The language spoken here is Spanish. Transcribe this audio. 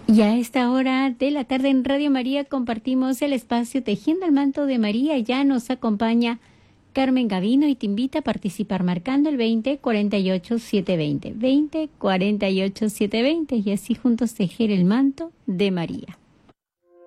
Y a esta hora de la tarde en Radio María compartimos el espacio Tejiendo el Manto de María. Ya nos acompaña Carmen Gavino y te invita a participar marcando el 20 48 720 y así juntos tejer el manto de María.